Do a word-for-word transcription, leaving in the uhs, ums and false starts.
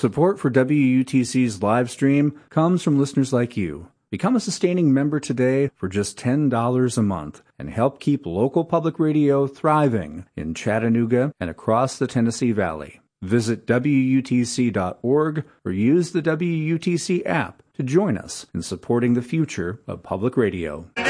Support for W U T C's live stream comes from listeners like you. Become a sustaining member today for just ten dollars a month and help keep local public radio thriving in Chattanooga and across the Tennessee Valley. Visit W U T C dot org or use the W U T C app to join us in supporting the future of public radio.